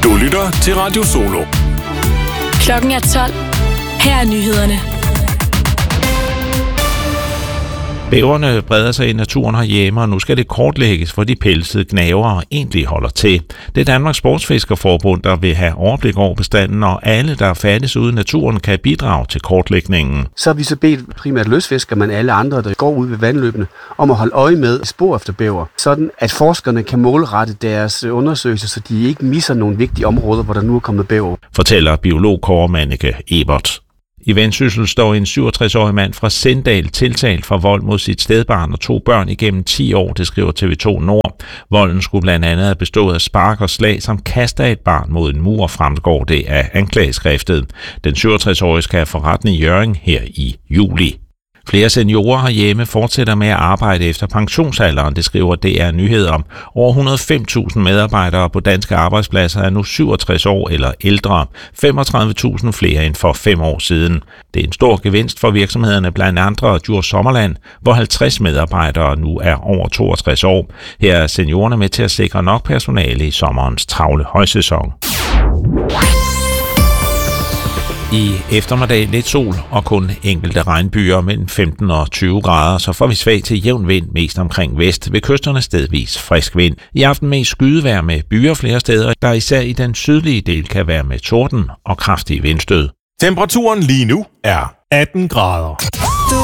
Du lytter til Radio Solo. Klokken er 12. Her er nyhederne. Bæverne breder sig i naturen herhjemme, og nu skal det kortlægges, hvor de pelsede gnavere egentlig holder til. Det er Danmarks Sportsfiskerforbund, der vil have overblik over bestanden, og alle, der færdes ude i naturen, kan bidrage til kortlægningen. Så har vi så bedt primært løsfiskere, men alle andre, der går ud ved vandløbene, om at holde øje med spor efter bæver, sådan at forskerne kan målrette deres undersøgelser, så de ikke misser nogle vigtige områder, hvor der nu er kommet bæver. Fortæller biolog Kåre Manneke Ebert. I Vendsyssel står en 67-årig mand fra Sindal tiltalt for vold mod sit stedbarn og 2 børn igennem 10 år, det skriver TV2 Nord. Volden skulle blandt andet have bestået af spark og slag, som kaster et barn mod en mur, fremgår det af anklageskriftet. Den 67-årige skal have for retten i Hjørring her i juli. Flere seniorer herhjemme fortsætter med at arbejde efter pensionsalderen, det skriver DR Nyheder om. Over 105.000 medarbejdere på danske arbejdspladser er nu 67 år eller ældre, 35.000 flere end for 5 år siden. Det er en stor gevinst for virksomhederne, blandt andre Djurs Sommerland, hvor 50 medarbejdere nu er over 62 år. Her er seniorerne med til at sikre nok personale i sommerens travle højsæson. I eftermiddag lidt sol og kun enkelte regnbyer mellem 15 og 20 grader, så får vi svag til jævn vind mest omkring vest, ved kysterne stedvis frisk vind. I aften mest skydevejr med byer flere steder, der især i den sydlige del kan være med torden og kraftige vindstød. Temperaturen lige nu er 18 grader.